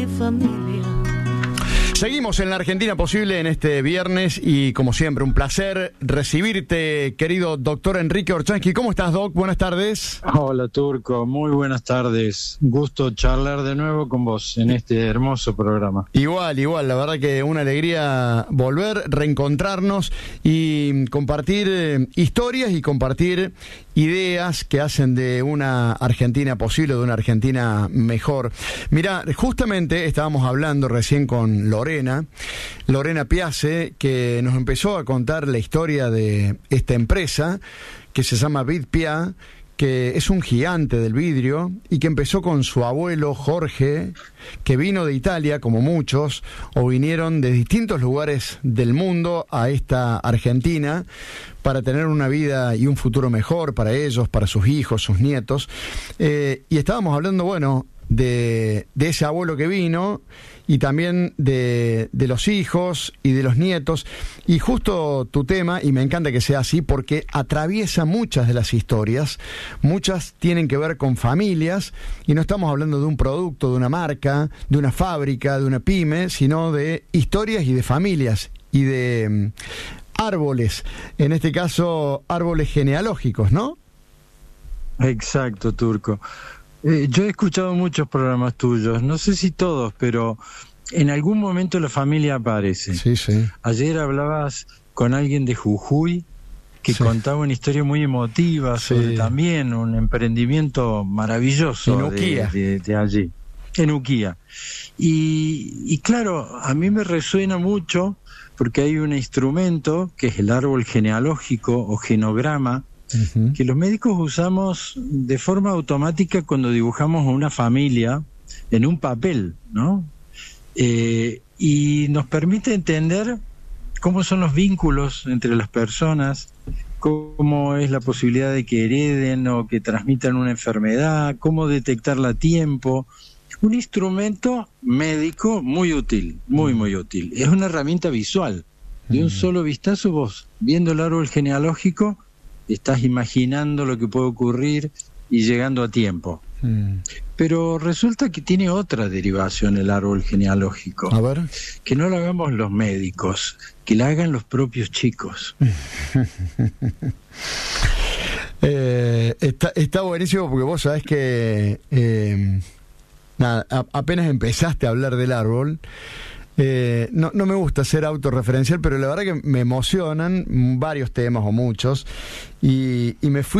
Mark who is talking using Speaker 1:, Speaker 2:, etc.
Speaker 1: familia.
Speaker 2: Seguimos en la Argentina Posible en este viernes y, como siempre, un placer recibirte, querido doctor Enrique Orchansky. ¿Cómo estás, Doc? Buenas tardes.
Speaker 3: Hola, Turco. Muy buenas tardes. Gusto charlar de nuevo con vos en este hermoso programa.
Speaker 2: Igual. La verdad que una alegría volver, reencontrarnos y compartir historias y compartir ideas que hacen de una Argentina posible, de una Argentina mejor. Mirá, justamente estábamos hablando recién con Lorena Piace, que nos empezó a contar la historia de esta empresa que se llama Vidpia, que es un gigante del vidrio y que empezó con su abuelo Jorge, que vino de Italia, como muchos, o vinieron de distintos lugares del mundo a esta Argentina para tener una vida y un futuro mejor para ellos, para sus hijos, sus nietos. Y estábamos hablando, bueno, de ese abuelo que vino y también de los hijos y de los nietos, y justo tu tema, y me encanta que sea así porque atraviesa muchas de las historias, muchas tienen que ver con familias, y no estamos hablando de un producto, de una marca, de una fábrica, de una pyme, sino de historias y de familias y de árboles, en este caso árboles genealógicos, ¿no?
Speaker 3: Exacto, Turco. Yo he escuchado muchos programas tuyos, no sé si todos, pero en algún momento la familia aparece.
Speaker 2: Sí.
Speaker 3: Ayer hablabas con alguien de Jujuy que contaba una historia muy emotiva sobre también un emprendimiento maravilloso de allí, en Uquía. Y claro, a mí me resuena mucho porque hay un instrumento que es el árbol genealógico o genograma, que los médicos usamos de forma automática cuando dibujamos una familia en un papel, ¿no? Y nos permite entender cómo son los vínculos entre las personas, cómo es la posibilidad de que hereden o que transmitan una enfermedad, cómo detectarla a tiempo. Un instrumento médico muy útil, muy útil. Es una herramienta visual. De un solo vistazo vos, viendo el árbol genealógico, estás imaginando lo que puede ocurrir y llegando a tiempo. Pero resulta que tiene otra derivación el árbol genealógico.
Speaker 2: A ver.
Speaker 3: Que no lo hagamos los médicos, que la hagan los propios chicos.
Speaker 2: Está buenísimo porque vos sabés que apenas empezaste a hablar del árbol. No me gusta ser autorreferencial, pero la verdad que me emocionan varios temas o muchos, y me fui